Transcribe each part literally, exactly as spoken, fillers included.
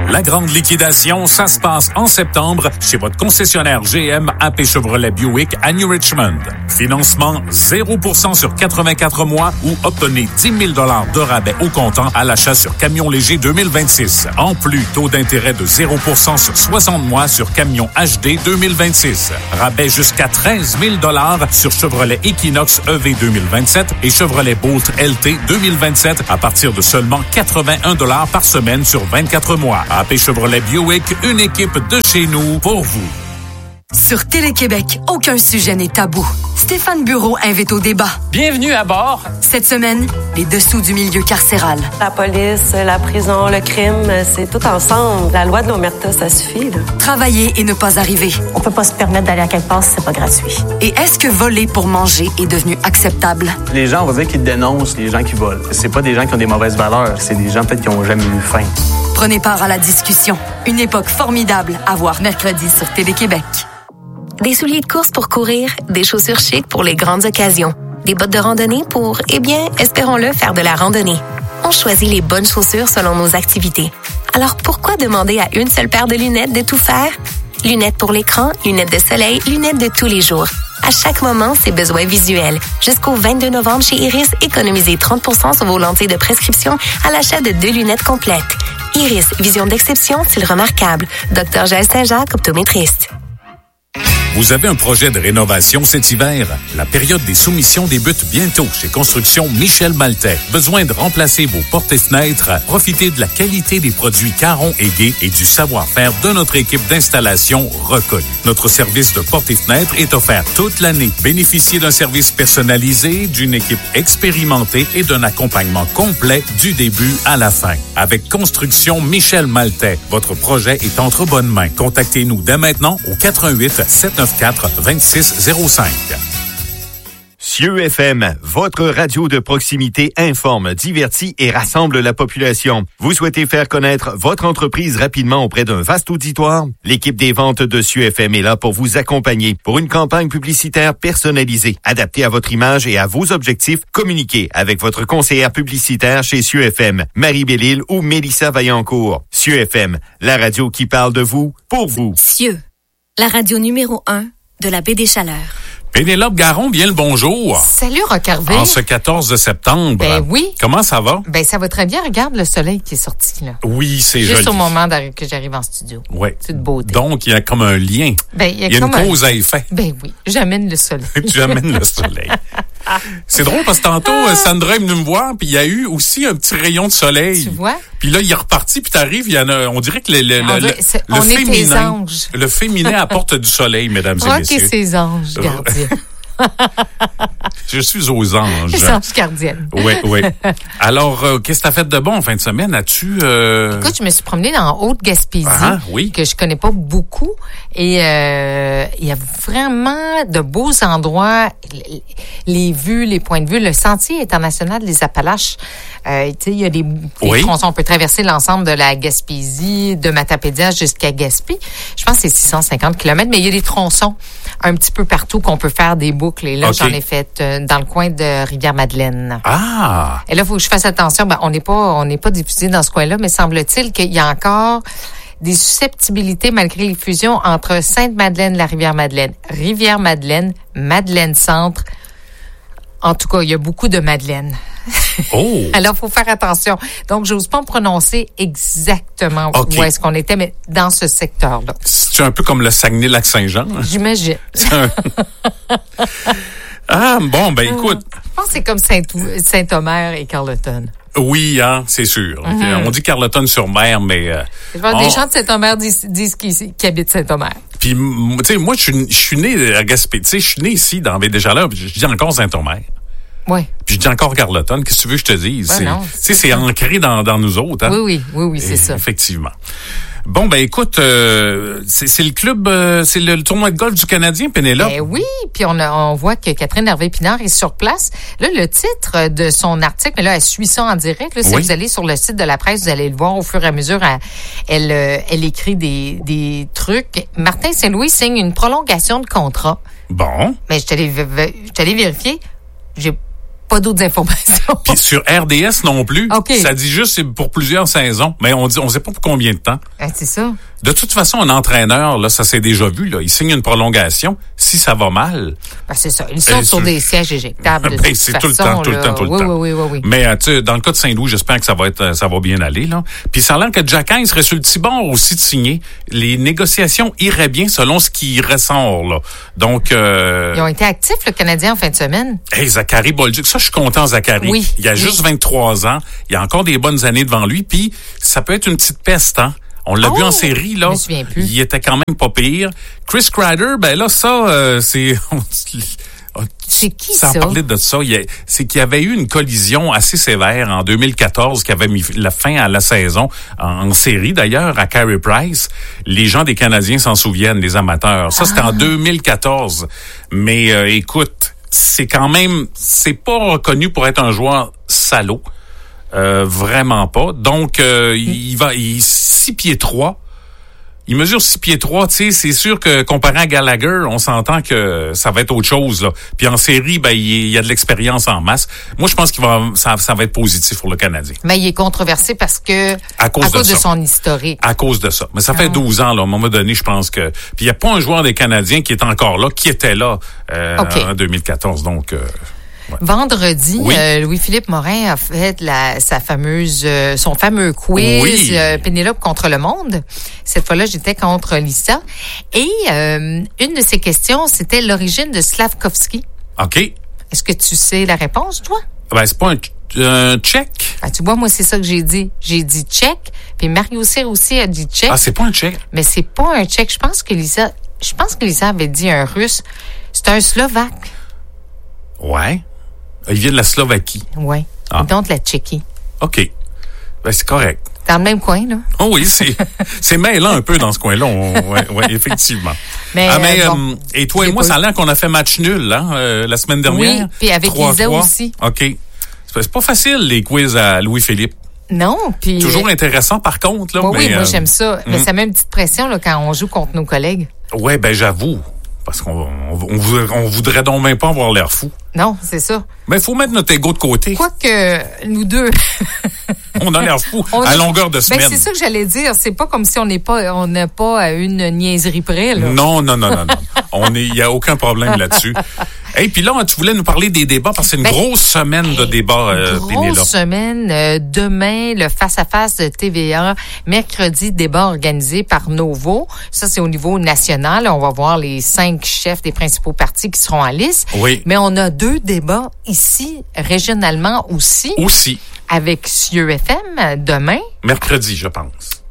La grande liquidation, ça se passe en septembre chez votre concessionnaire G M A P Chevrolet Buick à New Richmond. Financement zéro pour cent sur quatre-vingt-quatre mois ou obtenez dix mille dollars de rabais au comptant à l'achat sur camion léger deux mille vingt-six. En plus, taux d'intérêt de zéro pour cent sur soixante mois sur camion H D deux mille vingt-six. Rabais jusqu'à treize mille dollars sur Chevrolet Equinox E V deux mille vingt-sept et Chevrolet Bolt L T deux mille vingt-sept à partir de seulement quatre-vingt-un dollars par semaine sur vingt-quatre mois. A P Chevrolet Buick, une équipe de chez nous pour vous. Sur Télé-Québec, aucun sujet n'est tabou. Stéphane Bureau invite au débat. Bienvenue à bord. Cette semaine, les dessous du milieu carcéral. La police, la prison, le crime, c'est tout ensemble. La loi de l'omerta, ça suffit, là. Travailler et ne pas arriver. On peut pas se permettre d'aller à quelque part si c'est pas gratuit. Et est-ce que voler pour manger est devenu acceptable? Les gens, on va dire qu'ils dénoncent les gens qui volent. C'est pas des gens qui ont des mauvaises valeurs. C'est des gens peut-être qui ont jamais eu faim. Prenez part à la discussion. Une époque formidable à voir mercredi sur Télé-Québec. Des souliers de course pour courir, des chaussures chic pour les grandes occasions, des bottes de randonnée pour, eh bien, espérons-le, faire de la randonnée. On choisit les bonnes chaussures selon nos activités. Alors pourquoi demander à une seule paire de lunettes de tout faire? Lunettes pour l'écran, lunettes de soleil, lunettes de tous les jours. À chaque moment, ses besoins visuels. Jusqu'au vingt-deux novembre chez Iris, économisez trente pour cent sur vos lentilles de prescription à l'achat de deux lunettes complètes. Iris, vision d'exception, style remarquable. Docteur Jaël Saint-Jacques, optométriste. Vous avez un projet de rénovation cet hiver? La période des soumissions débute bientôt chez Construction Michel Maltais. Besoin de remplacer vos portes et fenêtres? Profitez de la qualité des produits Caron et Gay et du savoir-faire de notre équipe d'installation reconnue. Notre service de portes et fenêtres est offert toute l'année. Bénéficiez d'un service personnalisé, d'une équipe expérimentée et d'un accompagnement complet du début à la fin. Avec Construction Michel Maltais, votre projet est entre bonnes mains. Contactez-nous dès maintenant au quatre un huit, sept neuf quatre, deux six zéro cinq. Cieux F M, votre radio de proximité informe, divertit et rassemble la population. Vous souhaitez faire connaître votre entreprise rapidement auprès d'un vaste auditoire? L'équipe des ventes de Cieux F M est là pour vous accompagner pour une campagne publicitaire personnalisée, adaptée à votre image et à vos objectifs. Communiquez avec votre conseillère publicitaire chez Cieux F M, Marie Bellil ou Mélissa Vaillancourt. Cieux F M, la radio qui parle de vous, pour vous. Cieux, la radio numéro un de la baie des Chaleurs. Pénélope Garon, bien le bonjour. Salut, Rocarvé. En ce quatorze septembre. Ben oui. Comment ça va? Ben ça va très bien. Regarde le soleil qui est sorti, là. Oui, c'est Juste joli. Juste au moment que j'arrive en studio. Oui. C'est de beauté. Donc, il y a comme un lien. Ben, il y a, il y a comme une cause un... à effet. Ben oui. J'amène le soleil. Tu amènes le soleil. C'est drôle parce que tantôt, Sandra est venue me voir, puis il y a eu aussi un petit rayon de soleil. Tu vois? Puis là, il est reparti, puis t'arrives, il y en a, on dirait que le, le, on le, dirait, le, on le est féminin, anges. le féminin apporte du soleil, mesdames et messieurs. Ok, ses anges gardiens. Je suis aux anges. Les anges gardiennes. Oui, oui. Alors, euh, qu'est-ce que t'as fait de bon en fin de semaine? As-tu... Euh... Écoute, je me suis promenée dans Haute-Gaspésie, ah, oui. que je connais pas beaucoup. Et euh, il y a vraiment de beaux endroits, les, les vues, les points de vue. Le Sentier international des Appalaches, euh, tu sais, il y a des, des oui. tronçons. On peut traverser l'ensemble de la Gaspésie, de Matapédia jusqu'à Gaspé. Je pense que c'est six cent cinquante kilomètres, mais il y a des tronçons un petit peu partout qu'on peut faire des boucles. Et là, okay. j'en ai fait euh, dans le coin de Rivière-Madeleine. Ah! Et là, il faut que je fasse attention. Ben, on n'est pas, on n'est pas diffusé dans ce coin-là, mais semble-t-il qu'il y a encore des susceptibilités malgré les fusions entre Sainte-Madeleine, la Rivière-Madeleine, Rivière-Madeleine, Madeleine-Centre. En tout cas, il y a beaucoup de Madeleine. Oh! Alors, il faut faire attention. Donc, j'ose pas me prononcer exactement okay. où est-ce qu'on était, mais dans ce secteur-là. C'est un peu comme le Saguenay-Lac-Saint-Jean. J'imagine. Un... ah, bon, ben écoute. Je pense que c'est comme Saint- Saint-Omer et Carleton. Oui, hein, c'est sûr. Mm-hmm. On dit Carleton-sur-Mer, mais... Euh, on... Des gens de Saint-Omer disent, disent qu'ils, qu'ils habitent Saint-Omer. Puis, tu sais, moi, je suis né à Gaspé. Tu sais, je suis né ici, dans Baie-des-Chaleurs, puis je dis encore Saint-Omer. Oui. Puis je dis encore Carleton. Qu'est-ce que tu veux que je te dise? Ben c'est, non, c'est, c'est ancré dans, dans nous autres. Hein? Oui, oui, oui, oui, c'est Et, ça. Effectivement. Bon, ben écoute, euh, c'est, c'est le club, euh, c'est le, le tournoi de golf du Canadien, Pénélope. Ben oui, puis on, a, on voit que Catherine Hervé-Pinard est sur place. Là, le titre de son article, mais là, elle suit ça en direct. Là, si oui. vous allez sur le site de la presse, vous allez le voir au fur et à mesure. Elle, elle, elle écrit des, des trucs. Martin Saint-Louis signe une prolongation de contrat. Bon. Mais je t'allais, je t'allais vérifier. J'ai Pas d'autres informations. Puis sur R D S non plus. Okay. Ça dit juste c'est pour plusieurs saisons, mais on dit on sait pas pour combien de temps. Ah, c'est ça. De toute façon, un entraîneur, là, ça s'est déjà vu, là, il signe une prolongation. Si ça va mal. Ben, c'est ça. Ils sont sur c'est... des sièges éjectables. De ben, toute c'est façon, tout le temps, tout le temps, tout le oui, temps. Oui, oui, oui, oui. Mais, tu sais, dans le cas de Saint-Louis, j'espère que ça va être, ça va bien aller, là. Puis, ça a l'air que Jacky serait sur le petit bord aussi de signer. Les négociations iraient bien selon ce qui ressort, là. Donc, euh... Ils ont été actifs, le Canadien, en fin de semaine. Hey, Zachary Bolduc. Ça, je suis content, Zachary. Oui. Il a oui. juste vingt-trois ans. Il a encore des bonnes années devant lui. Puis, ça peut être une petite peste, hein. On l'a oh, vu en série, là. Je me souviens plus. Il était quand même pas pire. Chris Kreider, ben là, ça, euh, c'est... C'est qui, Sans ça? parler de ça, il y a, c'est qu'il y avait eu une collision assez sévère en deux mille quatorze qui avait mis la fin à la saison, en, en série d'ailleurs, à Carey Price. Les gens des Canadiens s'en souviennent, les amateurs. Ça, c'était ah. en deux mille quatorze. Mais euh, écoute, c'est quand même... C'est pas reconnu pour être un joueur salaud. Euh, vraiment pas. Donc, euh, il va... Il six pieds trois. Il mesure six pieds trois, tu sais, c'est sûr que comparé à Gallagher, on s'entend que ça va être autre chose, là. Puis en série, ben, il y a de l'expérience en masse. Moi, je pense qu'il va, ça, ça va être positif pour le Canadien. Mais il est controversé parce que, à cause, à cause de, de son historique. À cause de ça. Mais ça fait ah. douze ans, là, à un moment donné, je pense que, puis il n'y a pas un joueur des Canadiens qui est encore là, qui était là, euh, okay. en deux mille quatorze, donc, euh, Ouais. Vendredi, oui. euh, Louis-Philippe Morin a fait la, sa fameuse, euh, son fameux quiz oui. euh, Pénélope contre le monde. Cette fois-là, j'étais contre Lisa. Et euh, une de ses questions, c'était l'origine de Slavkovski. OK. Est-ce que tu sais la réponse, toi? Ben, c'est pas un, un tchèque. Ah, tu vois, moi, c'est ça que j'ai dit. J'ai dit tchèque, puis Mario Cyr aussi a dit tchèque. Ah, c'est pas un tchèque? Mais c'est pas un tchèque. Je pense que Lisa, je pense que Lisa avait dit un russe. C'est un slovaque. Ouais. Il vient de la Slovaquie. Oui. Ah. Donc de la Tchéquie. OK. Ben, c'est correct. Dans le même coin, là. Oh oui, c'est, c'est mêlant un peu dans ce coin-là. Oui, ouais, effectivement. Mais, ah, mais euh, bon, euh, et toi et moi, ça a l'air qu'on a fait match nul, hein, euh, la semaine dernière. Oui, puis avec Lisa aussi. OK. C'est pas facile, les quiz à Louis-Philippe. Non, puis... Toujours intéressant, par contre, là. Oui, mais, oui, moi, euh, j'aime ça. Mais mm. ça met une petite pression, là, quand on joue contre nos collègues. Oui, ben j'avoue. Parce qu'on on, on voudrait, on voudrait donc même pas avoir l'air fou. Non, c'est ça. Mais il faut mettre notre ego de côté. Quoique, nous deux... on a l'air fou à a... longueur de semaine. Ben, c'est ça que j'allais dire. C'est pas comme si on n'est pas, on n'est pas à une niaiserie près, là. Non, non, non, non, non. On est, il y a aucun problème là-dessus. Et hey, puis là, tu voulais nous parler des débats parce que c'est une ben, grosse semaine hey, de débats. Euh, grosse Pénélope. semaine. Euh, demain, le face-à-face de T V A. Mercredi, débat organisé par Novo. Ça, c'est au niveau national. On va voir les cinq chefs des principaux partis qui seront en liste. Oui. Mais on a deux débats ici, régionalement aussi. Aussi. Avec C I E F M demain. Mercredi, je pense.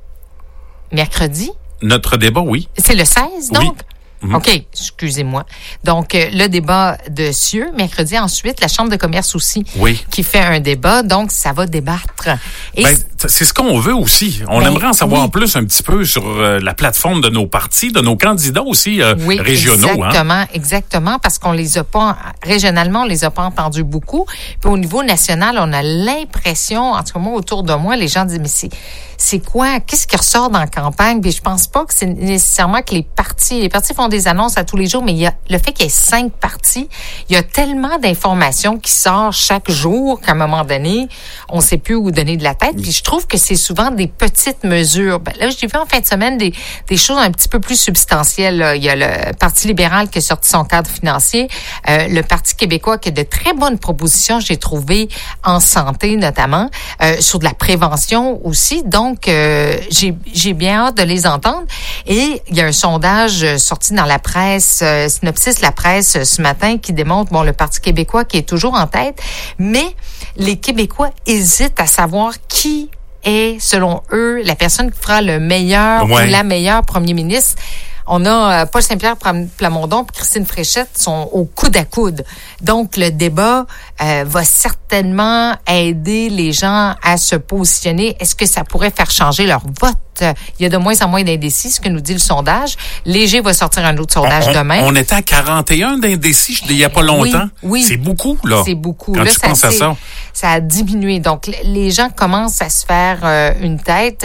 Mercredi? Notre débat, oui. C'est le seize, donc? Oui. Mmh. OK, excusez-moi. Donc, euh, le débat de C I E, mercredi. Ensuite, la Chambre de commerce aussi, oui. qui fait un débat. Donc, ça va débattre. Et ben, c'est ce qu'on veut aussi. On ben, aimerait en savoir oui. plus un petit peu sur euh, la plateforme de nos partis, de nos candidats aussi euh, oui, régionaux. Exactement, hein? exactement, parce qu'on les a pas, régionalement, on les a pas entendus beaucoup. Puis au niveau national, on a l'impression, en tout cas moi, autour de moi, les gens disent, mais c'est, c'est quoi? Qu'est-ce qui ressort dans la campagne? Puis je pense pas que c'est nécessairement que les partis, les partis font des annonces à tous les jours, mais il y a le fait qu'il y ait cinq partis, il y a tellement d'informations qui sortent chaque jour qu'à un moment donné, on sait plus où donner de la tête. Puis je trouve que c'est souvent des petites mesures. Ben, là, j'ai vu en fin de semaine des, des choses un petit peu plus substantielles. Là. Il y a le Parti libéral qui a sorti son cadre financier, euh, le Parti québécois qui a de très bonnes propositions, j'ai trouvé, en santé notamment, euh, sur de la prévention aussi. Donc, euh, j'ai, j'ai bien hâte de les entendre. Et il y a un sondage sorti dans la presse, euh, Synopsis La Presse, euh, ce matin, qui démontre, bon, le Parti québécois qui est toujours en tête, mais les Québécois hésitent à savoir qui est, selon eux, la personne qui fera le meilleur ouais. ou la meilleure premier ministre. On a euh, Paul Saint-Pierre Plamondon et Christine Fréchette sont au coude à coude. Donc, le débat euh, va certainement aider les gens à se positionner. Est-ce que ça pourrait faire changer leur vote? fait, il y a de moins en moins d'indécis, ce que nous dit le sondage. Léger va sortir un autre sondage on, on, demain. On était à quarante et un d'indécis il y a pas longtemps. Oui, oui. C'est beaucoup, là. C'est beaucoup. Quand là, tu ça, penses à ça. Ça a diminué. Donc, les gens commencent à se faire euh, une tête.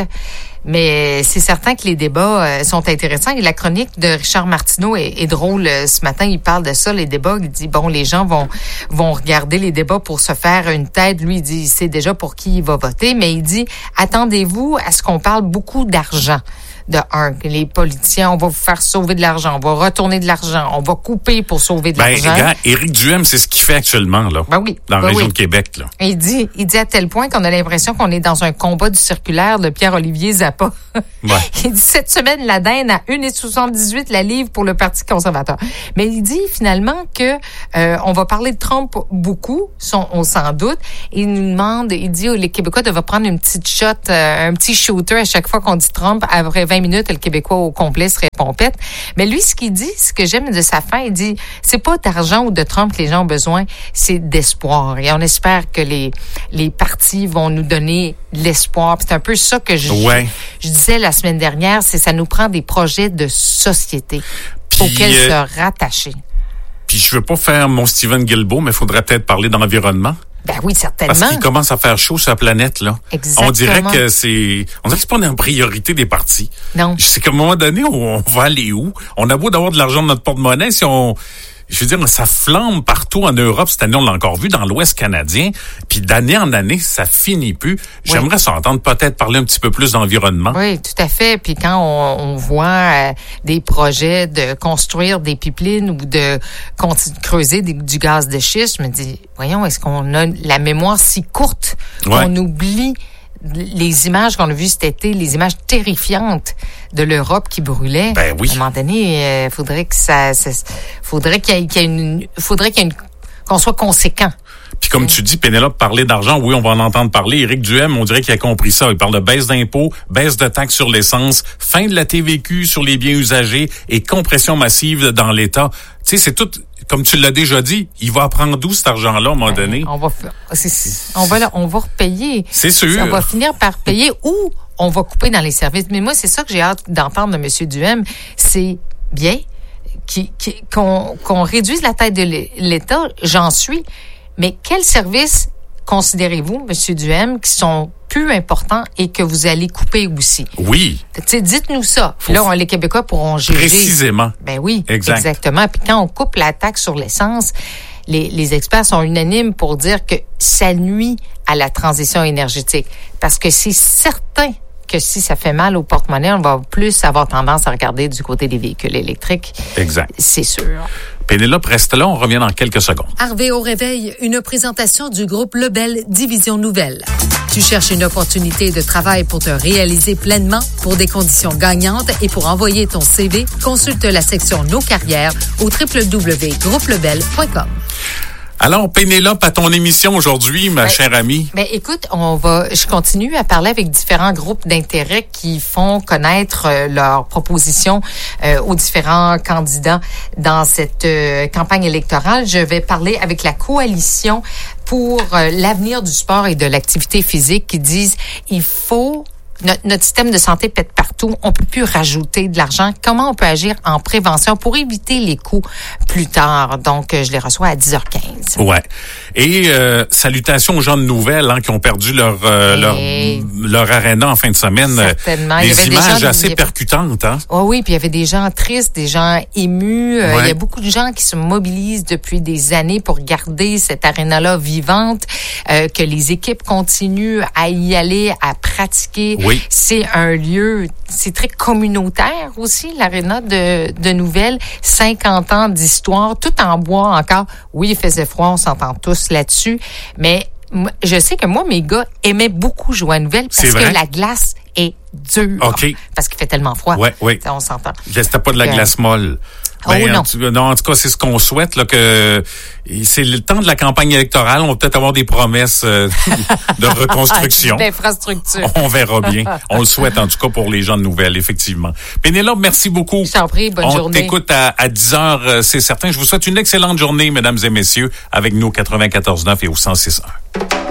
Mais c'est certain que les débats euh, sont intéressants. Et la chronique de Richard Martineau est, est drôle. Ce matin, il parle de ça, les débats. Il dit, bon, les gens vont vont regarder les débats pour se faire une tête. Lui, il dit, il sait déjà pour qui il va voter. Mais il dit, attendez-vous à ce qu'on parle beaucoup d'argent. De un, les politiciens, on va vous faire sauver de l'argent, on va retourner de l'argent, on va couper pour sauver de ben, l'argent. Ben, regarde, Éric Duhem, c'est ce qu'il fait actuellement, là. Ben oui. Dans la ben région oui. de Québec, là. Et il dit, il dit à tel point qu'on a l'impression qu'on est dans un combat du circulaire de Pierre-Olivier Zappa. Ouais. Il dit, cette semaine, la dinde à un virgule soixante-dix-huit la livre pour le Parti conservateur. Mais il dit finalement que euh, on va parler de Trump beaucoup, son, on s'en doute. Il nous demande, il dit, oh, les Québécois doivent prendre une petite shot, euh, un petit shooter à chaque fois qu'on dit Trump. Après vingt minutes, le Québécois au complet serait pompette. Mais lui, ce qu'il dit, ce que j'aime de sa fin, il dit, c'est pas d'argent ou de Trump que les gens ont besoin, c'est d'espoir. Et on espère que les les partis vont nous donner l'espoir. C'est un peu ça que je, ouais. je, je disais la semaine dernière, c'est ça nous prend des projets de société Puis, auxquels euh, se rattacher. Puis je veux pas faire mon Steven Guilbeault, mais il faudrait peut-être parler d'environnement. Ben oui, certainement. Parce qu'il commence à faire chaud sur la planète, là. Exactement. On dirait que c'est, on dirait que c'est pas une priorité des partis. Non. C'est qu'à un moment donné, on va aller où? On a beau d'avoir de l'argent dans notre porte-monnaie, si on, je veux dire, ça flambe partout en Europe. Cette année, on l'a encore vu dans l'Ouest canadien. Puis d'année en année, ça finit plus. J'aimerais oui. s'entendre peut-être parler un petit peu plus d'environnement. Oui, tout à fait. Puis quand on, on voit euh, des projets de construire des pipelines ou de continuer, creuser des, du gaz de schiste, je me dis, voyons, est-ce qu'on a la mémoire si courte qu'on ouais. oublie les images qu'on a vues cet été, les images terrifiantes de l'Europe qui brûlait. Ben oui. À un moment donné, il euh, faudrait que ça, ça faudrait qu'il y ait, qu'il y ait une, faudrait qu'il y ait une, qu'on soit conséquent. Puis comme tu dis, Pénélope, parler d'argent, oui, on va en entendre parler. Éric Duhem, on dirait qu'il a compris ça. Il parle de baisse d'impôts, baisse de taxes sur l'essence, fin de la T V Q sur les biens usagés et compression massive dans l'État. Tu sais, c'est tout, comme tu l'as déjà dit, il va prendre d'où cet argent-là à un moment ben, donné? On va, c'est, on va, on va repayer. C'est sûr. On va finir par payer ou on va couper dans les services. Mais moi, c'est ça que j'ai hâte d'entendre de M. Duhem. C'est bien qui, qui, qu'on, qu'on réduise la taille de l'État, j'en suis. Mais quels services considérez-vous, M. Duhem, qui sont plus importants et que vous allez couper aussi? Oui. Tu sais, dites-nous ça. Faut là, on, les Québécois pourront gérer. Précisément. Ben oui, exact. exactement. Puis quand on coupe la taxe sur l'essence, les, les experts sont unanimes pour dire que ça nuit à la transition énergétique. Parce que c'est certain que si ça fait mal au porte-monnaie, on va plus avoir tendance à regarder du côté des véhicules électriques. Exact. C'est sûr. Pénélope, reste là, on revient dans quelques secondes. Harvey au réveil, une présentation du groupe Lebel Division Nouvelle. Tu cherches une opportunité de travail pour te réaliser pleinement, pour des conditions gagnantes et pour envoyer ton C V, consulte la section Nos carrières au w w w point groupe lebel point com. Alors, Pénélope, à ton émission aujourd'hui, ma ben, chère amie. Ben, écoute, on va, je continue à parler avec différents groupes d'intérêt qui font connaître euh, leurs propositions euh, aux différents candidats dans cette euh, campagne électorale. Je vais parler avec la coalition pour euh, l'avenir du sport et de l'activité physique qui disent il faut Notre, notre système de santé pète partout. On peut plus rajouter de l'argent. Comment on peut agir en prévention pour éviter les coûts plus tard? Donc, je les reçois à dix heures quinze. Ouais. Et euh, salutations aux gens de Nouvelles hein, qui ont perdu leur euh, Et... leur leur aréna en fin de semaine. Certainement. Des il y avait images des gens, assez avait... percutantes. Hein? Oh oui, puis il y avait des gens tristes, des gens émus. Euh, ouais. Il y a beaucoup de gens qui se mobilisent depuis des années pour garder cette aréna-là vivante, euh, que les équipes continuent à y aller, à pratiquer. Oui. C'est un lieu, c'est très communautaire aussi, l'aréna de, de Nouvelles. cinquante ans d'histoire, tout en bois encore. Oui, il faisait froid, on s'entend tous là-dessus. Mais je sais que moi, mes gars aimaient beaucoup jouer à Nouvelles parce que la glace est dure. OK. Parce qu'il fait tellement froid. Oui, oui. On s'entend. C'était pas de la glace molle. Ben, oh non. En tout, non, en tout cas, c'est ce qu'on souhaite, là, que c'est le temps de la campagne électorale. On va peut-être avoir des promesses euh, de reconstruction. D'infrastructure. On verra bien. On le souhaite, en tout cas, pour les gens de Nouvelles, effectivement. Pénélope, merci beaucoup. Je t'en prie, bonne On journée. On t'écoute à, à dix heures, c'est certain. Je vous souhaite une excellente journée, mesdames et messieurs, avec nous au quatre-vingt-quatorze neuf et au cent six point un.